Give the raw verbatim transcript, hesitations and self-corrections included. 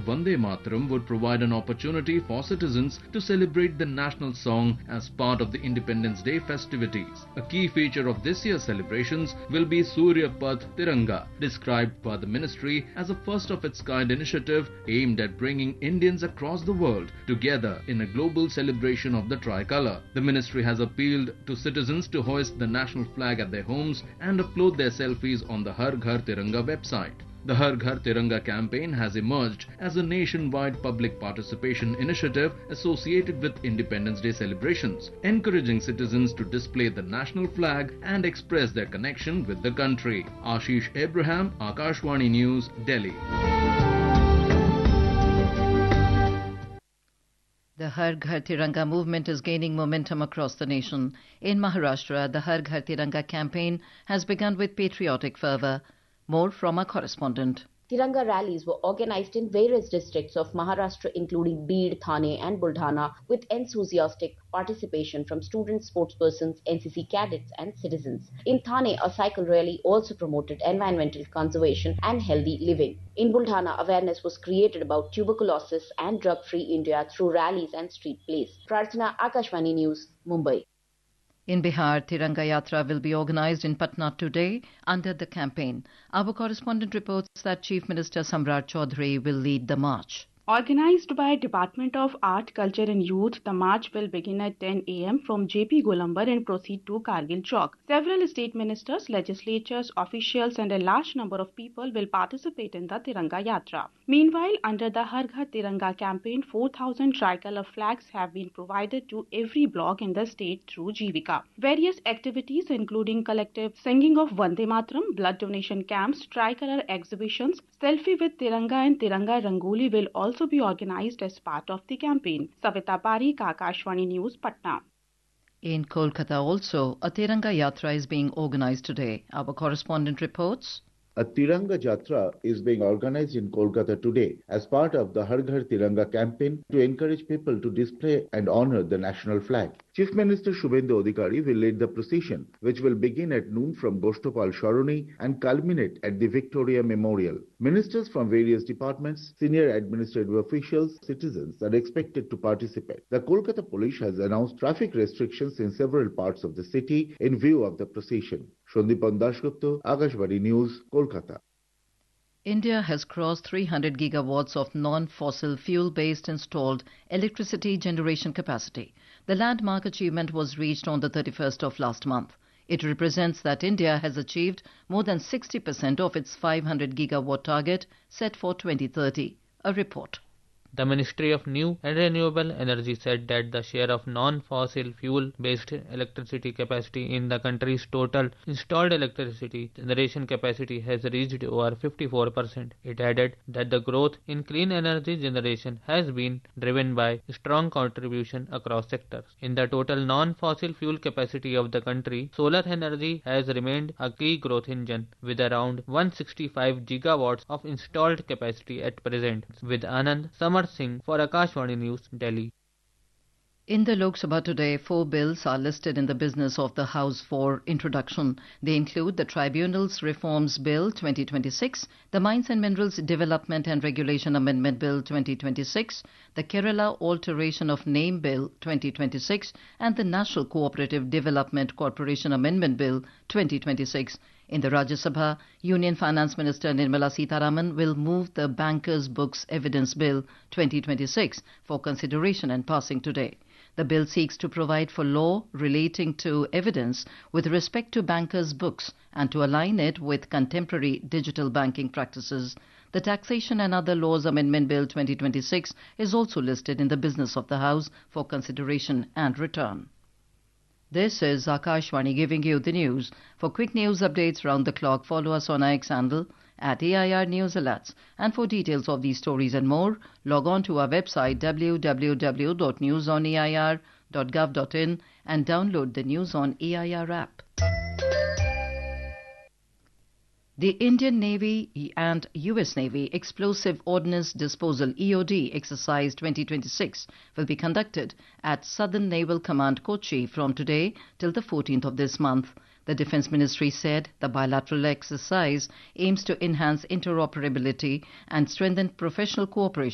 Vande Mataram would provide an opportunity for citizens to celebrate the national song as part of the Independence Day festivities. A key feature of this year's celebrations will be Surya Path Tiranga, described by the ministry as a first-of-its-kind initiative aimed at bringing Indians across the world together in a global celebration of the tricolour. The ministry has appealed to citizens to hoist the national flag at their homes and upload their selfies on the Har Ghar Tiranga website. The Har Ghar Tiranga campaign has emerged as a nationwide public participation initiative associated with Independence Day celebrations, encouraging citizens to display the national flag and express their connection with the country. Ashish Abraham, Akashvani News, Delhi. The Har Ghar Tiranga movement is gaining momentum across the nation. In Maharashtra, the Har Ghar Tiranga campaign has begun with patriotic fervour. More from our correspondent. Tiranga rallies were organized in various districts of Maharashtra including Beed, Thane and Buldhana with enthusiastic participation from students, sportspersons, N C C cadets and citizens. In Thane, a cycle rally also promoted environmental conservation and healthy living. In Buldhana, awareness was created about tuberculosis and drug-free India through rallies and street plays. Prarthana, Akashvani News, Mumbai. In Bihar, Tiranga Yatra will be organized in Patna today under the campaign. Our correspondent reports that Chief Minister Samrat Chaudhary will lead the march. Organized by Department of Art, Culture and Youth, the march will begin at ten a m from J P Golambar and proceed to Kargil Chowk. Several state ministers, legislatures, officials and a large number of people will participate in the Tiranga Yatra. Meanwhile, under the Har Ghar Tiranga campaign, four thousand tricolour flags have been provided to every block in the state through Jivika. Various activities including collective singing of Vande Mataram, blood donation camps, tricolour exhibitions, selfie with Tiranga and Tiranga Rangoli will also be organized as part of the campaign. Savita Parikh, Akashvani News, Patna. In Kolkata also, a Tiranga Yatra is being organized today. Our correspondent reports. A Tiranga Jatra is being organized in Kolkata today as part of the Har Ghar Tiranga campaign to encourage people to display and honor the national flag. Chief Minister Shubhendu Adhikari will lead the procession, which will begin at noon from Goshtopal Sharoni and culminate at the Victoria Memorial. Ministers from various departments, senior administrative officials, citizens are expected to participate. The Kolkata Police has announced traffic restrictions in several parts of the city in view of the procession. Shandipan Dasgupta, Akashvani News, Kolkata. India has crossed three hundred gigawatts of non-fossil fuel-based installed electricity generation capacity. The landmark achievement was reached on the thirty-first of last month. It represents that India has achieved more than sixty percent of its five hundred gigawatt target set for twenty thirty. A report. The Ministry of New and Renewable Energy said that the share of non-fossil fuel-based electricity capacity in the country's total installed electricity generation capacity has reached over fifty-four percent. It added that the growth in clean energy generation has been driven by strong contribution across sectors. In the total non-fossil fuel capacity of the country, solar energy has remained a key growth engine with around one hundred sixty-five gigawatts of installed capacity at present. With Anand Samar Singh for Akashvani News, Delhi. In the Lok Sabha today, four bills are listed in the business of the House for introduction. They include the Tribunals Reforms Bill twenty twenty-six, the Mines and Minerals Development and Regulation Amendment Bill twenty twenty-six, the Kerala Alteration of Name Bill twenty twenty-six, and the National Cooperative Development Corporation Amendment Bill twenty twenty-six. In the Rajya Sabha, Union Finance Minister Nirmala Sitharaman will move the Bankers' Books Evidence Bill twenty twenty-six for consideration and passing today. The bill seeks to provide for law relating to evidence with respect to bankers' books and to align it with contemporary digital banking practices. The Taxation and Other Laws Amendment Bill twenty twenty-six is also listed in the business of the House for consideration and return. This is Akashvani giving you the news. For quick news updates round the clock, follow us on our X handle at A I R News Alerts. And for details of these stories and more, log on to our website w w w dot news on a i r dot gov dot in and download the News on A I R app. The Indian Navy and U S Navy Explosive Ordnance Disposal E O D Exercise twenty twenty-six will be conducted at Southern Naval Command Kochi from today till the fourteenth of this month. The Defence Ministry said the bilateral exercise aims to enhance interoperability and strengthen professional cooperation